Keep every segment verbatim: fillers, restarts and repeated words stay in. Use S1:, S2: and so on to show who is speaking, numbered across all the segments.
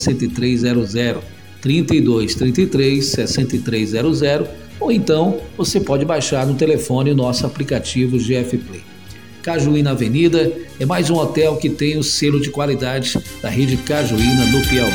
S1: sessenta e três zero zero, trinta e dois, trinta e três, sessenta e três zero zero, ou então você pode baixar no telefone o nosso aplicativo G F Play. Cajuína Avenida é mais um hotel que tem o selo de qualidade da rede Cajuína no Piauí.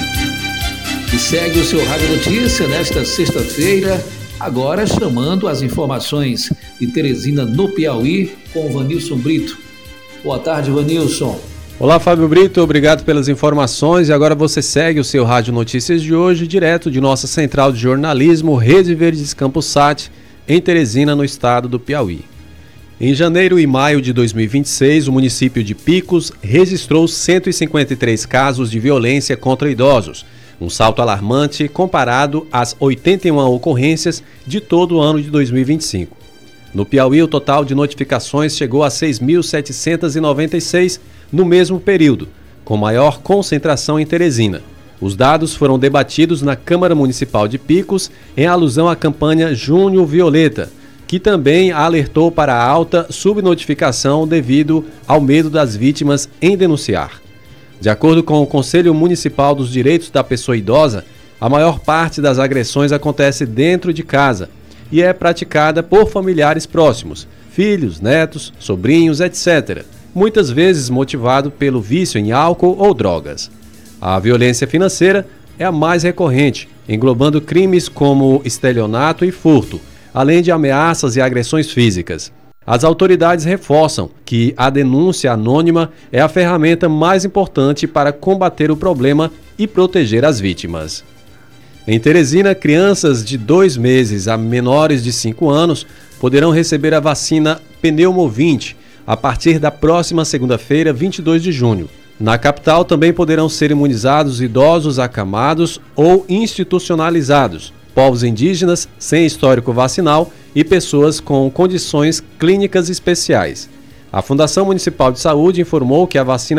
S1: E segue o seu Rádio Notícia nesta sexta-feira, agora chamando as informações de Teresina no Piauí com o Vanilson Brito. Boa tarde, Vanilson.
S2: Olá, Fábio Brito, obrigado pelas informações. E agora você segue o seu Rádio Notícias de hoje, direto de nossa central de jornalismo, Rede Verdes Campos Sat, em Teresina, no estado do Piauí. Em janeiro e maio de dois mil e vinte e seis, o município de Picos registrou cento e cinquenta e três casos de violência contra idosos, um salto alarmante comparado às oitenta e uma ocorrências de todo o ano de dois mil e vinte e cinco. No Piauí, o total de notificações chegou a seis mil setecentos e noventa e seis no mesmo período, com maior concentração em Teresina. Os dados foram debatidos na Câmara Municipal de Picos em alusão à campanha Junho Violeta, que também alertou para a alta subnotificação devido ao medo das vítimas em denunciar. De acordo com o Conselho Municipal dos Direitos da Pessoa Idosa, a maior parte das agressões acontece dentro de casa e é praticada por familiares próximos, filhos, netos, sobrinhos, etcétera, muitas vezes motivado pelo vício em álcool ou drogas. A violência financeira é a mais recorrente, englobando crimes como estelionato e furto, além de ameaças e agressões físicas. As autoridades reforçam que a denúncia anônima é a ferramenta mais importante para combater o problema e proteger as vítimas. Em Teresina, crianças de dois meses a menores de cinco anos poderão receber a vacina Pneumovinte a partir da próxima segunda-feira, vinte e dois de junho. Na capital também poderão ser imunizados idosos acamados ou institucionalizados, povos indígenas sem histórico vacinal e pessoas com condições clínicas especiais. A Fundação Municipal de Saúde informou que a vacina